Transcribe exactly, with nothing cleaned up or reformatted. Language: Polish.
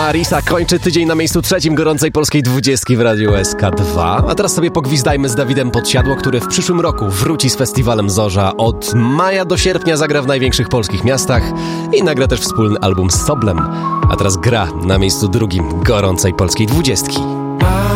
Marisa kończy tydzień na miejscu trzecim gorącej polskiej dwudziestki w Radiu S K dwa. A teraz sobie pogwizdajmy z Dawidem Podsiadło, który w przyszłym roku wróci z festiwalem Zorza. Od maja do sierpnia zagra w największych polskich miastach i nagra też wspólny album z Soblem. A teraz gra na miejscu drugim gorącej polskiej dwudziestki.